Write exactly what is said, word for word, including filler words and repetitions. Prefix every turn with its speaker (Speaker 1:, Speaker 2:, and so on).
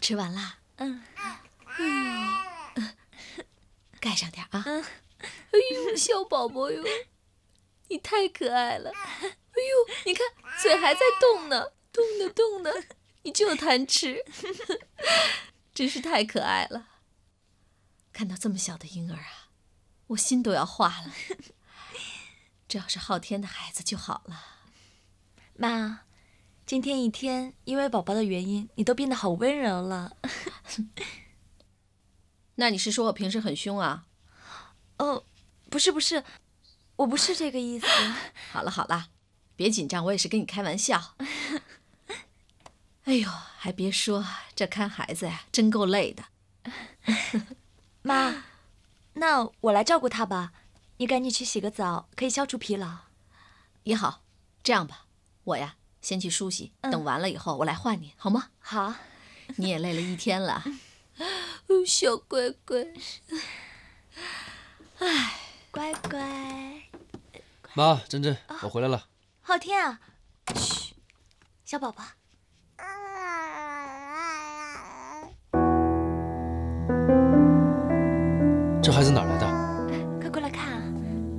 Speaker 1: 吃完啦？
Speaker 2: 嗯。
Speaker 1: 哎呦，盖上点啊。
Speaker 2: 嗯。
Speaker 1: 哎呦，小宝宝哟，你太可爱了。哎呦，你看嘴还在动呢，动呢动呢，你就贪吃，真是太可爱了。看到这么小的婴儿啊，我心都要化了。这要是昊天的孩子就好了。
Speaker 2: 妈，今天一天因为宝宝的原因，你都变得好温柔了。
Speaker 1: 那你是说我平时很凶啊？
Speaker 2: 哦，不是不是，我不是这个意思。
Speaker 1: 好了好了，别紧张，我也是跟你开玩笑。哎呦，还别说，这看孩子呀，真够累的。
Speaker 2: 妈，那我来照顾他吧，你赶紧去洗个澡，可以消除疲劳。
Speaker 1: 也好，这样吧，我呀先去梳洗，嗯、等完了以后我来换你，好吗？
Speaker 2: 好。
Speaker 1: 你也累了一天了，小乖乖。哎，
Speaker 2: 乖乖。
Speaker 3: 妈，珍珍，我回来了。
Speaker 2: 昊天啊，嘘，小宝宝。
Speaker 3: 这孩子哪来的？